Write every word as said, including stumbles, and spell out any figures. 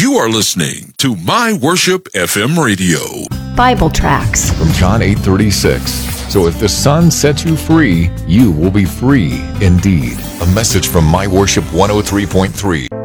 You are listening to My Worship F M Radio. Bible tracts from John eight thirty-six. So if the Son sets you free, you will be free indeed. A message from My Worship one oh three point three.